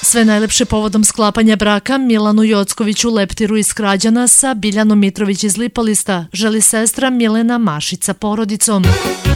Sve najlepše povodom sklapanja braka Milanu Jockoviću Leptiru iz Krađana sa Biljanom Mitrović iz Lipolista želi sestra Milena Mašić sa porodicom.